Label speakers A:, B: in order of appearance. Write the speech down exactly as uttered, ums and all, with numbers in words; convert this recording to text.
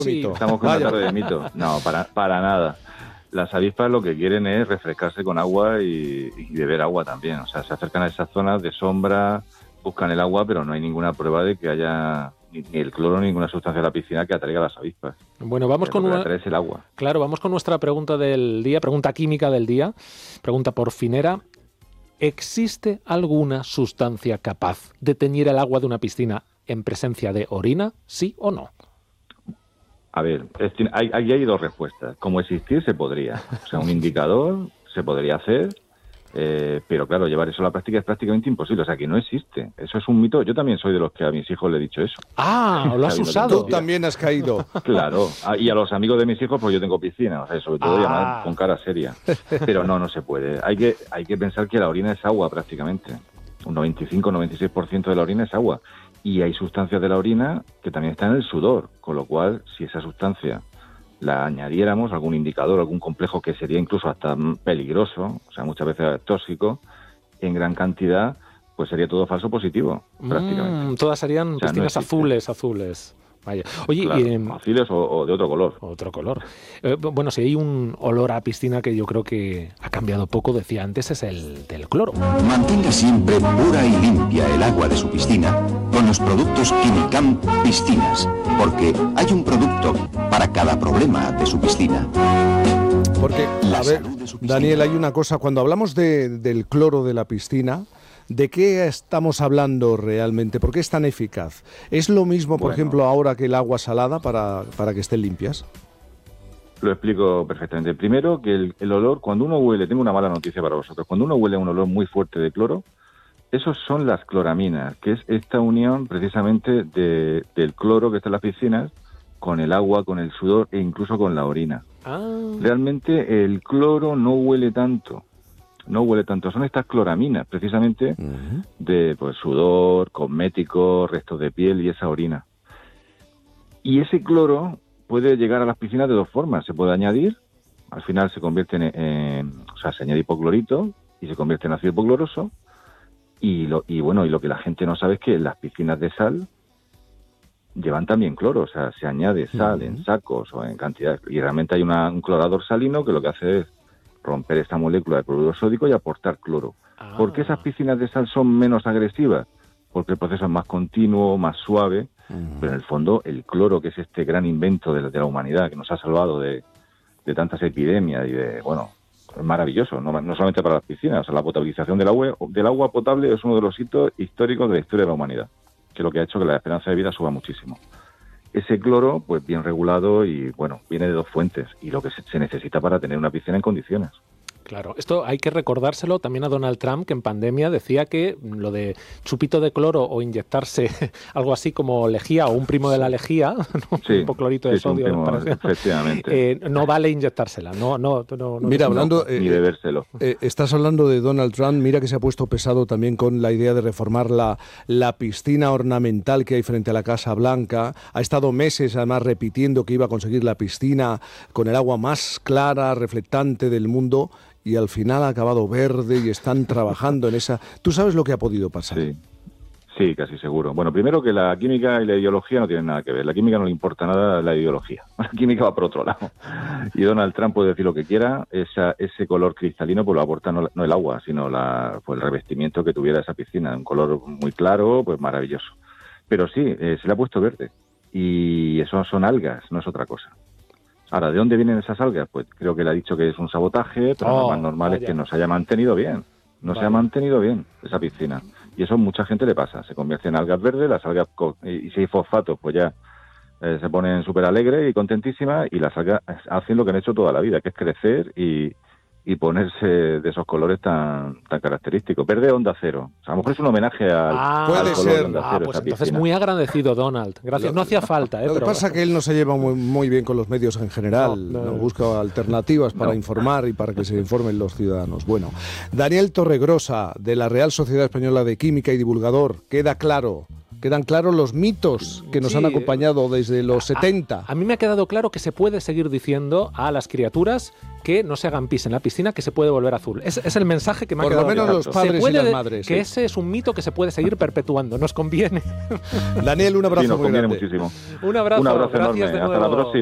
A: Sí.
B: Estamos con una tarde de mito. No, para, para nada. Las avispas lo que quieren es refrescarse con agua y, y beber agua también. O sea, se acercan a esas zonas de sombra, buscan el agua, pero no hay ninguna prueba de que haya ni, ni el cloro ni ninguna sustancia de la piscina que atraiga a las avispas.
A: Bueno, vamos con una...
B: es el agua.
A: Claro, vamos con nuestra pregunta del día, pregunta química del día, pregunta por Finera. ¿Existe alguna sustancia capaz de teñir el agua de una piscina en presencia de orina, sí o no?
B: A ver, es, hay, hay, hay dos respuestas. Como existir se podría. O sea, un indicador se podría hacer, eh, pero claro, llevar eso a la práctica es prácticamente imposible. O sea, que no existe. Eso es un mito. Yo también soy de los que a mis hijos le he dicho eso.
A: Ah, lo has usado.
C: Tú también has caído.
B: Claro. Y a los amigos de mis hijos, pues yo tengo piscina. O sea, sobre todo
A: Ah.
B: llamar con cara seria. Pero no, no se puede. Hay que, hay que pensar que la orina es agua prácticamente. Un noventa y cinco a noventa y seis por ciento de la orina es agua. Y hay sustancias de la orina que también están en el sudor, con lo cual, si esa sustancia la añadiéramos, algún indicador, algún complejo que sería incluso hasta peligroso, o sea, muchas veces tóxico, en gran cantidad, pues sería todo falso positivo, prácticamente.
A: Mm, todas serían
B: O sea,
A: piscinas
B: no existe.
A: azules, azules. Vaya. Oye,
B: Claro,
A: eh,
B: azules o, o de otro color.
A: otro color. Eh, bueno, si hay un olor a piscina que yo creo que ha cambiado poco, decía antes, es el del cloro.
D: Mantenga siempre pura y limpia el agua de su piscina con los productos Quimicam Piscinas, porque hay un producto para cada problema de su piscina.
C: Porque,
D: La
C: a ver,
D: salud de su piscina.
C: Daniel, hay una cosa. Cuando hablamos de, del cloro de la piscina, ¿de qué estamos hablando realmente? ¿Por qué es tan eficaz? ¿Es lo mismo, por
B: Bueno.
C: ejemplo, ahora que el agua salada para, para que estén limpias?
B: Lo explico perfectamente. Primero, que el, el olor, cuando uno huele, tengo una mala noticia para vosotros, cuando uno huele un olor muy fuerte de cloro, esos son las cloraminas, que es esta unión precisamente de, del cloro que está en las piscinas con el agua, con el sudor e incluso con la orina.
A: Ah,
B: Realmente el cloro no huele tanto, no huele tanto. Son estas cloraminas, precisamente,
C: Uh-huh.
B: de pues sudor, cosméticos, restos de piel y esa orina. Y ese cloro puede llegar a las piscinas de dos formas. Se puede añadir, al final se convierte en, en o sea, se añade hipoclorito y se convierte en ácido hipocloroso. Y lo, y bueno, y lo que la gente no sabe es que las piscinas de sal llevan también cloro, o sea, se añade sal
C: Uh-huh.
B: en sacos o en cantidad. Y realmente hay una, un clorador salino que lo que hace es romper esta molécula de cloruro sódico y aportar cloro.
A: ah.
B: ¿Por qué esas piscinas de sal son menos agresivas? Porque el proceso es más continuo, más suave,
C: Uh-huh.
B: pero en el fondo el cloro, que es este gran invento de la, de la humanidad, que nos ha salvado de, de tantas epidemias y de, bueno, es maravilloso, no, no solamente para las piscinas, o sea, la potabilización del agua, del agua potable es uno de los hitos históricos de la historia de la humanidad, que es lo que ha hecho que la esperanza de vida suba muchísimo. Ese cloro, pues bien regulado y, bueno, viene de dos fuentes y lo que se, se necesita para tener una piscina en condiciones.
A: Claro, esto hay que recordárselo también a Donald Trump, que en pandemia decía que lo de chupito de cloro o inyectarse algo así como lejía o un primo de la lejía, ¿no?
B: Sí,
A: un hipoclorito de
B: sí, un
A: sodio,
B: primo,
A: parece,
B: efectivamente.
A: eh, no vale inyectársela. No, no, no, no,
C: Mira,
A: no.
C: hablando...
B: Ni
C: eh,
B: bebérselo.
C: Eh, estás hablando de Donald Trump, mira que se ha puesto pesado también con la idea de reformar la, la piscina ornamental que hay frente a la Casa Blanca. Ha estado meses además repitiendo que iba a conseguir la piscina con el agua más clara, reflectante del mundo, y al final ha acabado verde y están trabajando en esa... ¿Tú sabes lo que ha podido pasar?
B: Sí, sí, casi seguro. Bueno, primero que la química y la ideología no tienen nada que ver. La química no le importa nada a la ideología. La química va por otro lado. Y Donald Trump puede decir lo que quiera. Esa, ese color cristalino pues lo aporta no, no el agua, sino la, pues el revestimiento que tuviera esa piscina. Un color muy claro, pues maravilloso. Pero sí, eh, se le ha puesto verde. Y eso son algas, no es otra cosa. Ahora, ¿de dónde vienen esas algas? Pues creo que le ha dicho que es un sabotaje, pero
A: Oh,
B: lo más normal
A: vaya.
B: es que no se haya mantenido bien. No se
A: Vaya.
B: ha mantenido bien esa piscina. Y eso a mucha gente le pasa. Se convierte en algas verdes, las algas, co- y, y si hay fosfatos, pues ya eh, se ponen súper alegres y contentísimas, y las algas hacen lo que han hecho toda la vida, que es crecer y, y ponerse de esos colores tan tan característicos. Verde onda cero. O sea, a lo mejor es un homenaje al,
A: Ah,
C: Puede
B: al color
C: ser.
B: de onda
A: Ah,
B: cero,
A: pues
B: esa
A: entonces
B: piscina.
A: muy agradecido, Donald. Gracias. No hacía falta, ¿eh?
C: Lo que
A: pero-
C: pasa es que él no se lleva muy, muy bien con los medios en general,
A: No, no,
C: no,
A: no.
C: busca alternativas para
B: No.
C: informar y para que se informen los ciudadanos. Bueno, Daniel Torregrosa, de la Real Sociedad Española de Química y divulgador, queda claro, Quedan claros los mitos que nos
A: Sí.
C: han acompañado desde los setenta.
A: A, a mí me ha quedado claro que se puede seguir diciendo a las criaturas que no se hagan pis en la piscina, que se puede volver azul. Es, es el mensaje que me ha
C: Por
A: quedado
C: lo menos
A: claro.
C: los padres
A: Se puede
C: y las
A: de-
C: madres.
A: Que
C: Sí.
A: ese es un mito que se puede seguir perpetuando. Nos conviene.
C: Daniel, un abrazo
B: Sí, nos
C: muy
B: conviene
C: grande.
B: muchísimo.
A: Un abrazo.
B: Un abrazo
A: Gracias
B: enorme.
A: de
B: Hasta la
A: nuevo.
B: próxima.